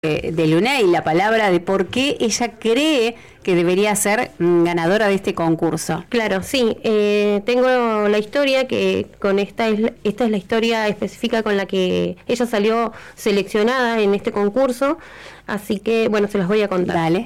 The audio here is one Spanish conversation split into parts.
de Luney, la palabra de por qué ella cree que debería ser ganadora de este concurso. Claro, sí. Tengo la historia que con esta es la historia específica con la que ella salió seleccionada en este concurso. Así que, bueno, se las voy a contar. Dale.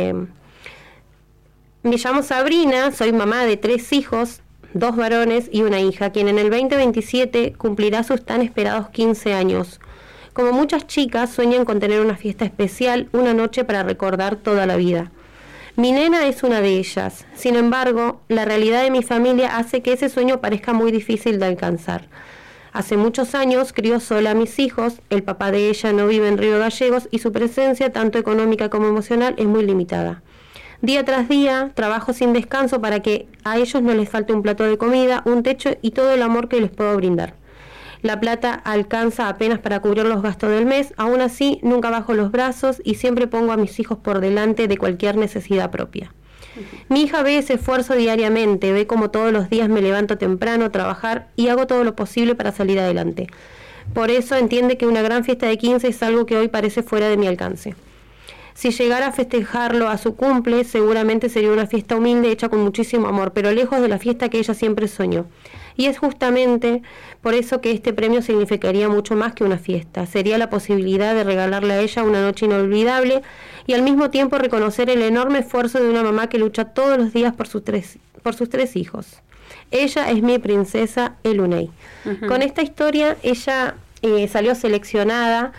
Me llamo Sabrina, soy mamá de 3 hijos, 2 varones y una hija, quien en el 2027 cumplirá sus tan esperados 15 años. Como muchas chicas, sueñan con tener una fiesta especial, una noche para recordar toda la vida. Mi nena es una de ellas. Sin embargo, la realidad de mi familia hace que ese sueño parezca muy difícil de alcanzar. Hace muchos años crió sola a mis hijos, el papá de ella no vive en Río Gallegos y su presencia, tanto económica como emocional, es muy limitada. Día tras día, trabajo sin descanso para que a ellos no les falte un plato de comida, un techo y todo el amor que les puedo brindar. La plata alcanza apenas para cubrir los gastos del mes, aún así nunca bajo los brazos y siempre pongo a mis hijos por delante de cualquier necesidad propia. Mi hija ve ese esfuerzo diariamente, ve como todos los días me levanto temprano a trabajar y hago todo lo posible para salir adelante. Por eso entiende que una gran fiesta de 15 es algo que hoy parece fuera de mi alcance. Si llegara a festejarlo a su cumple, seguramente sería una fiesta humilde hecha con muchísimo amor, pero lejos de la fiesta que ella siempre soñó. Y es justamente por eso que este premio significaría mucho más que una fiesta. Sería la posibilidad de regalarle a ella una noche inolvidable y al mismo tiempo reconocer el enorme esfuerzo de una mamá que lucha todos los días por sus tres hijos. Ella es mi princesa Eluney. Uh-huh. Con esta historia ella salió seleccionada.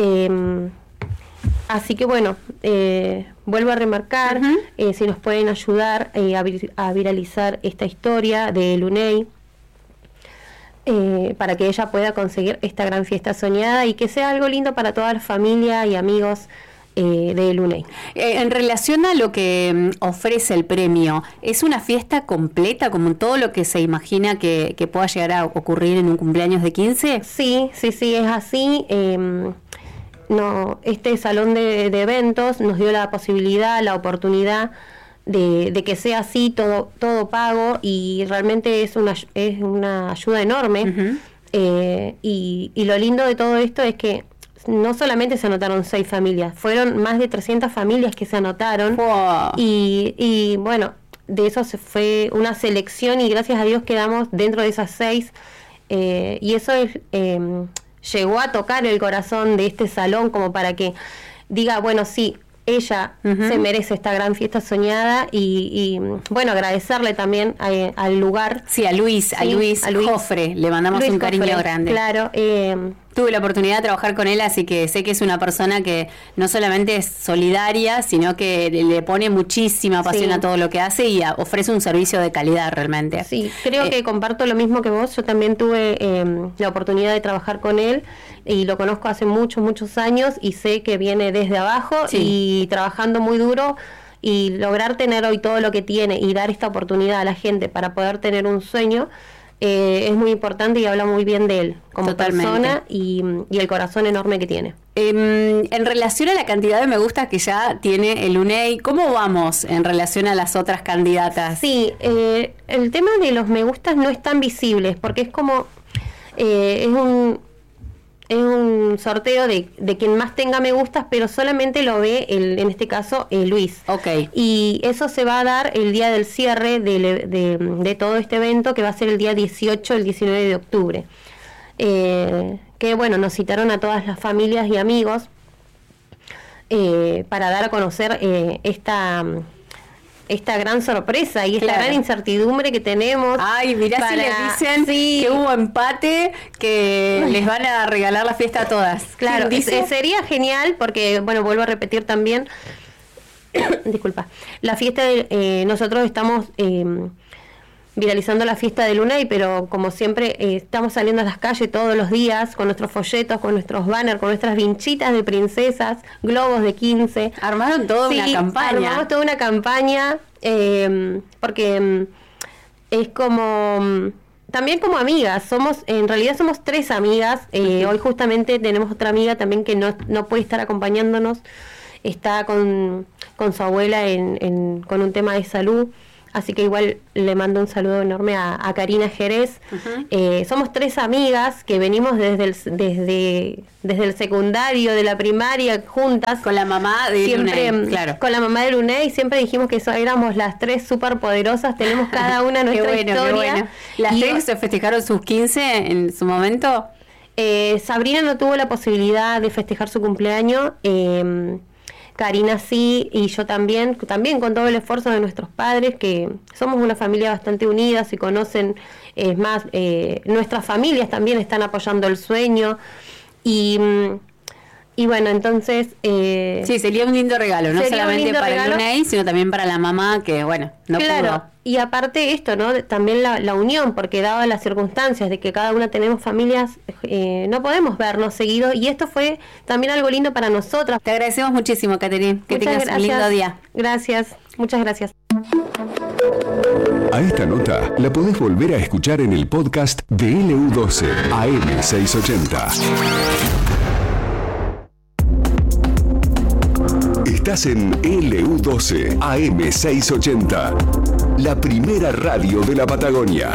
Así que bueno, vuelvo a remarcar, uh-huh, si nos pueden ayudar a viralizar esta historia de Eluney, para que ella pueda conseguir esta gran fiesta soñada y que sea algo lindo para toda la familia y amigos de Eluney. En relación a lo que ofrece el premio, ¿es una fiesta completa como todo lo que se imagina que pueda llegar a ocurrir en un cumpleaños de 15? Sí, es así. Este salón de eventos nos dio la posibilidad, la oportunidad de que sea así, todo pago, y realmente es una ayuda enorme. Uh-huh. Y lo lindo de todo esto es que no solamente se anotaron 6 familias, fueron más de 300 familias que se anotaron. Wow. Y bueno, de eso se fue una selección y gracias a Dios quedamos dentro de esas 6, y eso es... llegó a tocar el corazón de este salón como para que diga, bueno, sí, ella uh-huh, se merece esta gran fiesta soñada y bueno, agradecerle también al lugar. Sí, a Luis Jofre, le mandamos un cariño Jofre, grande. Claro. Tuve la oportunidad de trabajar con él, así que sé que es una persona que no solamente es solidaria, sino que le pone muchísima pasión a todo lo que hace y ofrece un servicio de calidad realmente. Sí, creo que comparto lo mismo que vos. Yo también tuve la oportunidad de trabajar con él y lo conozco hace muchos años y sé que viene desde abajo y trabajando muy duro, y lograr tener hoy todo lo que tiene y dar esta oportunidad a la gente para poder tener un sueño es muy importante y habla muy bien de él como persona y el corazón enorme que tiene. En relación a la cantidad de me gusta que ya tiene Eluney, ¿cómo vamos en relación a las otras candidatas? Sí, el tema de los me gustas no es tan visible porque es como es un sorteo de quien más tenga me gustas, pero solamente lo ve en este caso Luis. Okay. Y eso se va a dar el día del cierre de todo este evento, que va a ser el día 18, el 19 de octubre. Que bueno, nos citaron a todas las familias y amigos para dar a conocer esta gran sorpresa y esta gran incertidumbre que tenemos. Ay, mirá, si les dicen que hubo empate, que les van a regalar la fiesta a todas. Claro, sería genial porque, bueno, vuelvo a repetir también, disculpa, la fiesta nosotros estamos viralizando la fiesta de Eluney, pero como siempre estamos saliendo a las calles todos los días con nuestros folletos, con nuestros banners, con nuestras vinchitas de princesas, globos de 15. Armaron toda una campaña. Armamos toda una campaña porque es como... También como amigas, en realidad somos 3 amigas. Hoy justamente tenemos otra amiga también que no puede estar acompañándonos. Está con su abuela con un tema de salud. así que igual le mando un saludo enorme a Karina Jerez. Somos 3 amigas que venimos desde el secundario, de la primaria, juntas. Con la mamá de Luney, claro. Con la mamá de Luney, siempre dijimos que éramos las 3 súper poderosas, tenemos cada una nuestra historia. Qué bueno. ¿Las 3 se festejaron sus 15 en su momento? Sabrina no tuvo la posibilidad de festejar su cumpleaños, Karina sí, y yo también con todo el esfuerzo de nuestros padres, que somos una familia bastante unida, se conocen, es más, nuestras familias también están apoyando el sueño, y bueno, entonces... sí, sería un lindo regalo, no solamente para Luney, sino también para la mamá, que bueno, no pudo. Y aparte esto, ¿no? También la unión, porque dado las circunstancias de que cada una tenemos familias, no podemos vernos seguido, y esto fue también algo lindo para nosotras. Te agradecemos muchísimo, Catherine, que tengas un lindo día. Gracias, muchas gracias. A esta nota la podés volver a escuchar en el podcast de LU12 AM680. Estás en LU12 AM680, la primera radio de la Patagonia.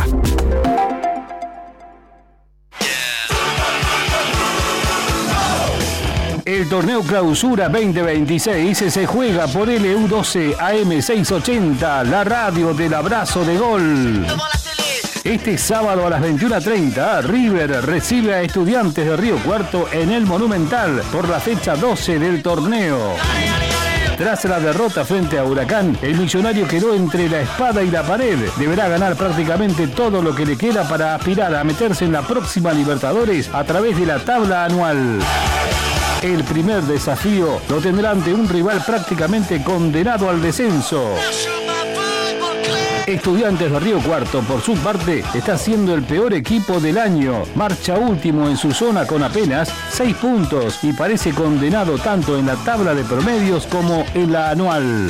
El torneo Clausura 2026 se juega por LU12 AM680, la radio del abrazo de gol. Este sábado a las 21:30, River recibe a Estudiantes de Río Cuarto en el Monumental por la fecha 12 del torneo. Tras la derrota frente a Huracán, el millonario quedó entre la espada y la pared. Deberá ganar prácticamente todo lo que le queda para aspirar a meterse en la próxima Libertadores a través de la tabla anual. El primer desafío lo tendrá ante un rival prácticamente condenado al descenso. Estudiantes de Río Cuarto, por su parte, está siendo el peor equipo del año. Marcha último en su zona con apenas 6 puntos y parece condenado tanto en la tabla de promedios como en la anual.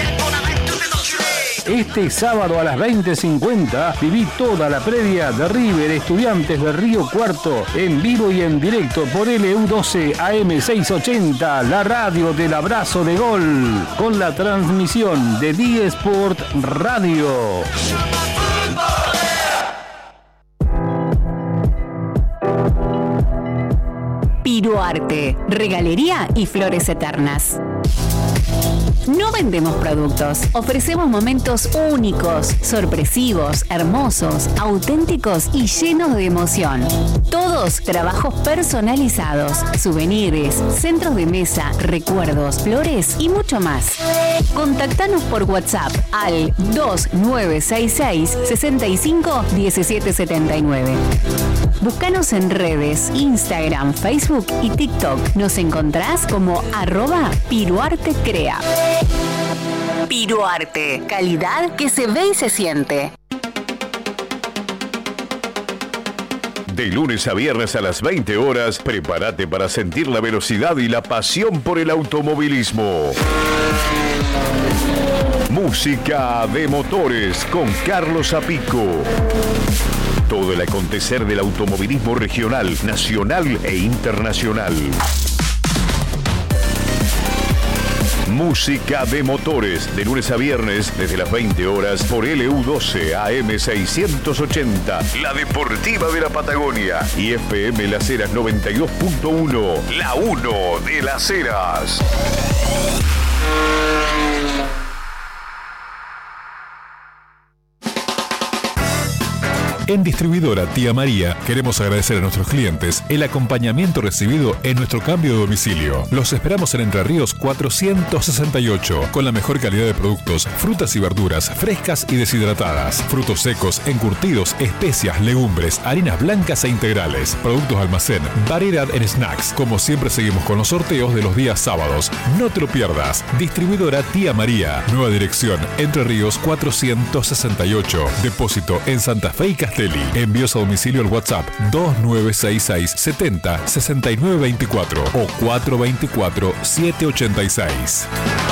Este sábado a las 20:50 viví toda la previa de River Estudiantes de Río Cuarto en vivo y en directo por LU12 AM680, la radio del abrazo de gol, con la transmisión de D-Sport Radio. Piruarte, regalería y flores eternas. No vendemos productos, ofrecemos momentos únicos, sorpresivos, hermosos, auténticos y llenos de emoción. Todos trabajos personalizados, souvenirs, centros de mesa, recuerdos, flores y mucho más. Contactanos por WhatsApp al 2966 65 17 79. Búscanos en redes, Instagram, Facebook y TikTok. Nos encontrás como @piruartecrea. Piruarte, calidad que se ve y se siente. De lunes a viernes a las 20 horas, prepárate para sentir la velocidad y la pasión por el automovilismo. Música de motores con Carlos Apico. Todo el acontecer del automovilismo regional, nacional e internacional. Música de motores, de lunes a viernes, desde las 20 horas, por LU12 AM680, la deportiva de la Patagonia, y FM Las Heras 92.1, la 1 de Las Heras. En Distribuidora Tía María queremos agradecer a nuestros clientes el acompañamiento recibido en nuestro cambio de domicilio. Los esperamos en Entre Ríos 468, con la mejor calidad de productos, frutas y verduras frescas y deshidratadas, frutos secos, encurtidos, especias, legumbres, harinas blancas e integrales, productos almacén, variedad en snacks. Como siempre seguimos con los sorteos de los días sábados. No te lo pierdas. Distribuidora Tía María. Nueva dirección, Entre Ríos 468. Depósito en Santa Fe y Castelli. Envíos a domicilio al WhatsApp 2966 70 69 24 o 424 786.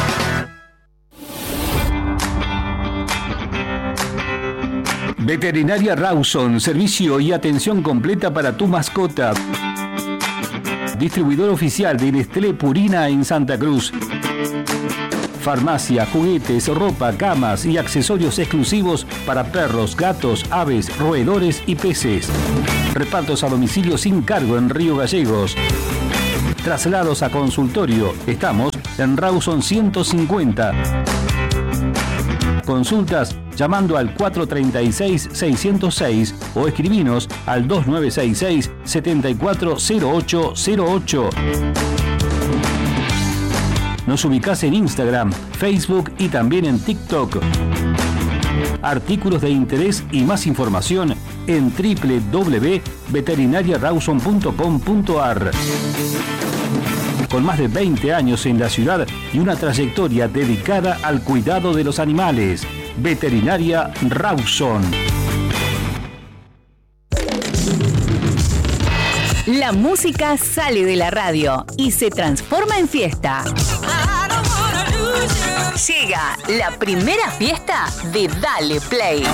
Veterinaria Rawson, servicio y atención completa para tu mascota. Distribuidor oficial de Nestlé Purina en Santa Cruz. Farmacia, juguetes, ropa, camas y accesorios exclusivos para perros, gatos, aves, roedores y peces. Repartos a domicilio sin cargo en Río Gallegos. Traslados a consultorio. Estamos en Rawson 150. Consultas llamando al 436-606 o escribinos al 2966-740808. Nos ubicás en Instagram, Facebook y también en TikTok. Artículos de interés y más información en www.veterinariarawson.com.ar. Con más de 20 años en la ciudad y una trayectoria dedicada al cuidado de los animales. Veterinaria Rawson. La música sale de la radio y se transforma en fiesta. Llega la primera fiesta de Dale Play.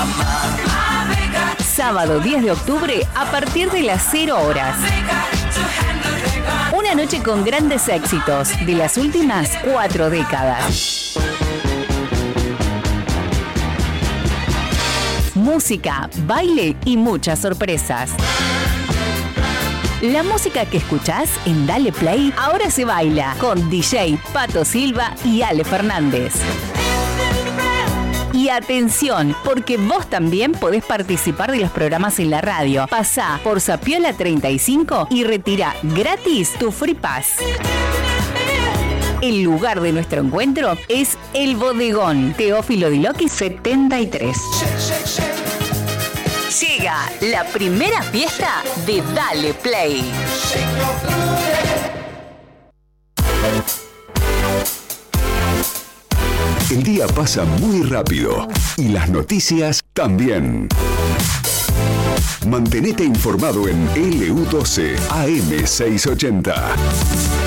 Sábado 10 de octubre a partir de las 0 horas. Una noche con grandes éxitos de las últimas 4 décadas. Música, baile y muchas sorpresas. La música que escuchás en Dale Play ahora se baila con DJ Pato Silva y Ale Fernández. Y atención, porque vos también podés participar de los programas en la radio. Pasá por Zapiola 35 y retira gratis tu Free Pass. El lugar de nuestro encuentro es El Bodegón, Teófilo Diloqui 73. Llega la primera fiesta de Dale Play. El día pasa muy rápido y las noticias también. Mantenete informado en LU12 AM680.